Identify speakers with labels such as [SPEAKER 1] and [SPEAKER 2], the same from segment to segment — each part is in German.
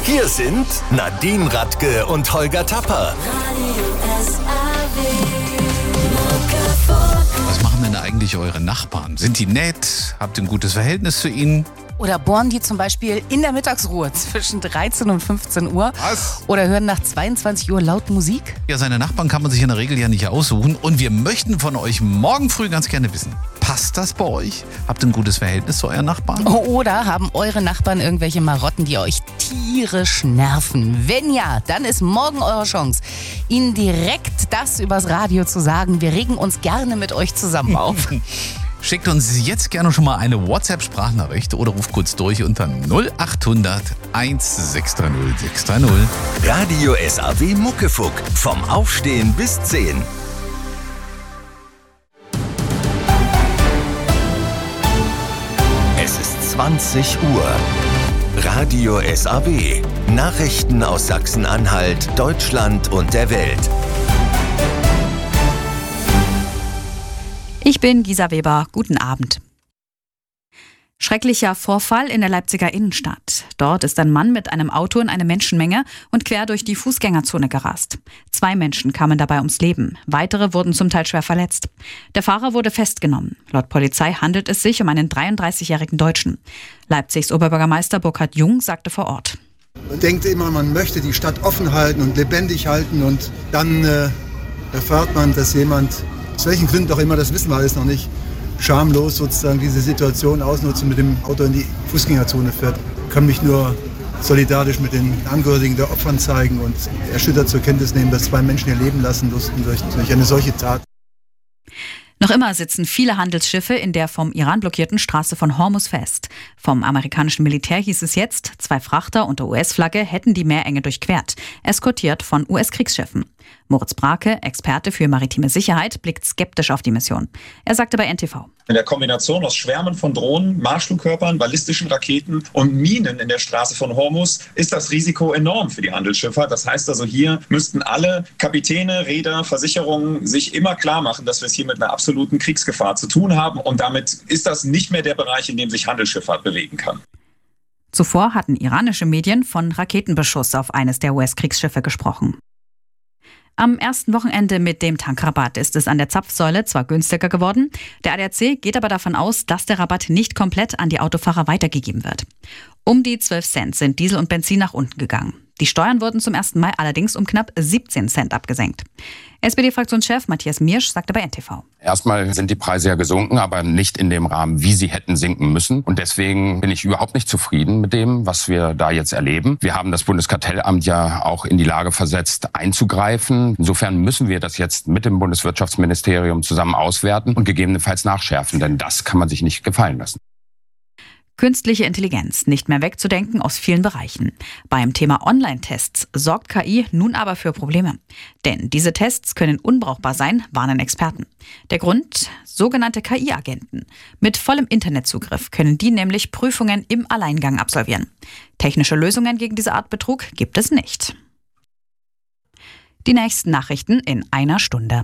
[SPEAKER 1] Hier sind Nadine Radke und Holger Tapper.
[SPEAKER 2] Was machen denn eigentlich eure Nachbarn? Sind die nett? Habt ihr ein gutes Verhältnis zu ihnen?
[SPEAKER 3] Oder bohren die zum Beispiel in der Mittagsruhe zwischen 13 und 15 Uhr?
[SPEAKER 2] Was?
[SPEAKER 3] Oder hören nach 22 Uhr laut Musik?
[SPEAKER 2] Ja, seine Nachbarn kann man sich in der Regel ja nicht aussuchen. Und wir möchten von euch morgen früh ganz gerne wissen, passt das bei euch? Habt ihr ein gutes Verhältnis zu euren Nachbarn?
[SPEAKER 3] Oder haben eure Nachbarn irgendwelche Marotten, die euch tierisch nerven? Wenn ja, dann ist morgen eure Chance, ihnen direkt das übers Radio zu sagen. Wir regen uns gerne mit euch zusammen auf.
[SPEAKER 2] Schickt uns jetzt gerne schon mal eine WhatsApp-Sprachnachricht oder ruft kurz durch unter 0800 1630 630.
[SPEAKER 1] Radio SAW Muckefuck. Vom Aufstehen bis 10. Es ist 20 Uhr. Radio SAW. Nachrichten aus Sachsen-Anhalt, Deutschland und der Welt.
[SPEAKER 4] Ich bin Gisa Weber. Guten Abend. Schrecklicher Vorfall in der Leipziger Innenstadt. Dort ist ein Mann mit einem Auto in eine Menschenmenge und quer durch die Fußgängerzone gerast. 2 Menschen kamen dabei ums Leben. Weitere wurden zum Teil schwer verletzt. Der Fahrer wurde festgenommen. Laut Polizei handelt es sich um einen 33-jährigen Deutschen. Leipzigs Oberbürgermeister Burkhard Jung sagte vor Ort:
[SPEAKER 5] Man denkt immer, man möchte die Stadt offen halten und lebendig halten, und dann erfährt man, dass jemand, aus welchen Gründen auch immer, das wissen wir alles noch nicht, schamlos sozusagen diese Situation ausnutzt und mit dem Auto in die Fußgängerzone fährt. Ich kann mich nur solidarisch mit den Angehörigen der Opfern zeigen und erschüttert zur Kenntnis nehmen, dass 2 Menschen ihr Leben lassen mussten durch eine solche Tat.
[SPEAKER 4] Noch immer sitzen viele Handelsschiffe in der vom Iran blockierten Straße von Hormuz fest. Vom amerikanischen Militär hieß es jetzt, 2 Frachter unter US-Flagge hätten die Meerenge durchquert, eskortiert von US-Kriegsschiffen. Moritz Brake, Experte für maritime Sicherheit, blickt skeptisch auf die Mission. Er sagte bei NTV:
[SPEAKER 6] In der Kombination aus Schwärmen von Drohnen, Marschflugkörpern, ballistischen Raketen und Minen in der Straße von Hormuz ist das Risiko enorm für die Handelsschifffahrt. Das heißt also, hier müssten alle Kapitäne, Reeder, Versicherungen sich immer klar machen, dass wir es hier mit einer absoluten Kriegsgefahr zu tun haben. Und damit ist das nicht mehr der Bereich, in dem sich Handelsschifffahrt bewegen kann.
[SPEAKER 4] Zuvor hatten iranische Medien von Raketenbeschuss auf eines der US-Kriegsschiffe gesprochen. Am ersten Wochenende mit dem Tankrabatt ist es an der Zapfsäule zwar günstiger geworden, der ADAC geht aber davon aus, dass der Rabatt nicht komplett an die Autofahrer weitergegeben wird. Um die 12 Cent sind Diesel und Benzin nach unten gegangen. Die Steuern wurden zum 1. Mai allerdings um knapp 17 Cent abgesenkt. SPD-Fraktionschef Matthias Miersch sagte bei NTV:
[SPEAKER 7] Erstmal sind die Preise ja gesunken, aber nicht in dem Rahmen, wie sie hätten sinken müssen. Und deswegen bin ich überhaupt nicht zufrieden mit dem, was wir da jetzt erleben. Wir haben das Bundeskartellamt ja auch in die Lage versetzt, einzugreifen. Insofern müssen wir das jetzt mit dem Bundeswirtschaftsministerium zusammen auswerten und gegebenenfalls nachschärfen, denn das kann man sich nicht gefallen lassen.
[SPEAKER 4] Künstliche Intelligenz nicht mehr wegzudenken aus vielen Bereichen. Beim Thema Online-Tests sorgt KI nun aber für Probleme. Denn diese Tests können unbrauchbar sein, warnen Experten. Der Grund? Sogenannte KI-Agenten. Mit vollem Internetzugriff können die nämlich Prüfungen im Alleingang absolvieren. Technische Lösungen gegen diese Art Betrug gibt es nicht. Die nächsten Nachrichten in einer Stunde.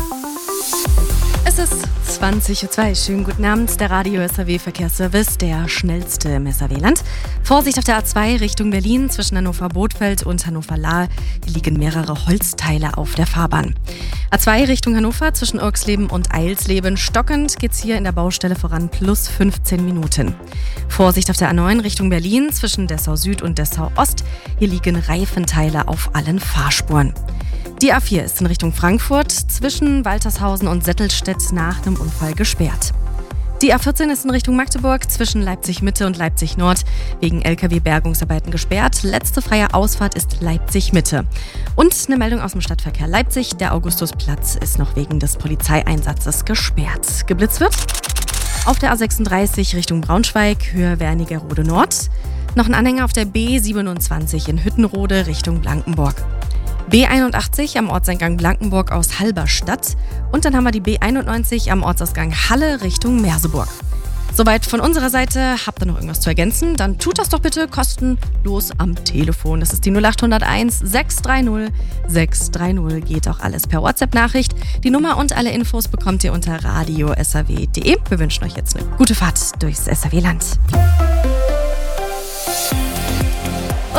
[SPEAKER 8] Es ist 20:02 Uhr. Schönen guten Abend. Der Radio SAW Verkehrsservice, der schnellste im SAW-Land. Vorsicht auf der A2 Richtung Berlin zwischen Hannover-Bothfeld und Hannover-Lahr. Hier liegen mehrere Holzteile auf der Fahrbahn. A2 Richtung Hannover zwischen Irxleben und Eilsleben. Stockend geht's hier in der Baustelle voran, plus 15 Minuten. Vorsicht auf der A9 Richtung Berlin zwischen Dessau Süd und Dessau Ost. Hier liegen Reifenteile auf allen Fahrspuren. Die A4 ist in Richtung Frankfurt zwischen Waltershausen und Settelstedt nach einem Unfall gesperrt. Die A14 ist in Richtung Magdeburg zwischen Leipzig-Mitte und Leipzig-Nord wegen Lkw-Bergungsarbeiten gesperrt. Letzte freie Ausfahrt ist Leipzig-Mitte. Und eine Meldung aus dem Stadtverkehr Leipzig. Der Augustusplatz ist noch wegen des Polizeieinsatzes gesperrt. Geblitzt wird auf der A36 Richtung Braunschweig, Höhe Wernigerode Nord. Noch ein Anhänger auf der B27 in Hüttenrode Richtung Blankenburg. B81 am Ortseingang Blankenburg aus Halberstadt. Und dann haben wir die B91 am Ortsausgang Halle Richtung Merseburg. Soweit von unserer Seite. Habt ihr noch irgendwas zu ergänzen? Dann tut das doch bitte kostenlos am Telefon. Das ist die 0801 630 630. Geht auch alles per WhatsApp-Nachricht. Die Nummer und alle Infos bekommt ihr unter radio.saw.de. Wir wünschen euch jetzt eine gute Fahrt durchs SAW-Land.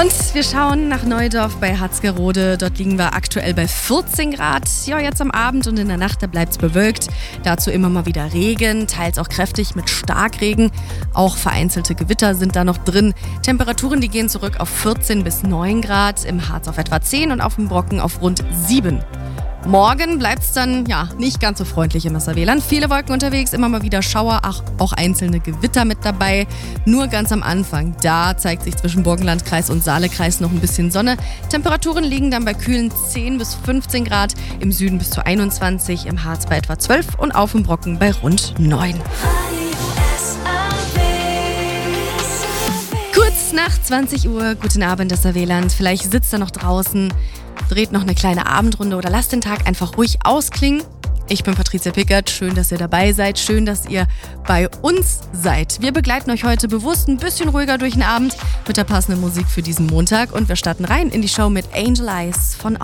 [SPEAKER 8] Und wir schauen nach Neudorf bei Harzgerode. Dort liegen wir aktuell bei 14 Grad. Ja, jetzt am Abend und in der Nacht, da bleibt es bewölkt. Dazu immer mal wieder Regen, teils auch kräftig mit Starkregen. Auch vereinzelte Gewitter sind da noch drin. Temperaturen, die gehen zurück auf 14 bis 9 Grad. Im Harz auf etwa 10 und auf dem Brocken auf rund 7. Morgen bleibt es dann nicht ganz so freundlich im Messerweland. Viele Wolken unterwegs, immer mal wieder Schauer, auch einzelne Gewitter mit dabei. Nur ganz am Anfang, da zeigt sich zwischen Burgenlandkreis und Saalekreis noch ein bisschen Sonne. Temperaturen liegen dann bei kühlen 10 bis 15 Grad, im Süden bis zu 21, im Harz bei etwa 12 und auf dem Brocken bei rund 9. Kurz nach 20 Uhr, guten Abend, das Messerweland. Vielleicht sitzt er noch draußen, dreht noch eine kleine Abendrunde oder lasst den Tag einfach ruhig ausklingen. Ich bin Patricia Pickert, schön, dass ihr dabei seid, schön, dass ihr bei uns seid. Wir begleiten euch heute bewusst ein bisschen ruhiger durch den Abend mit der passenden Musik für diesen Montag und wir starten rein in die Show mit Angel Eyes von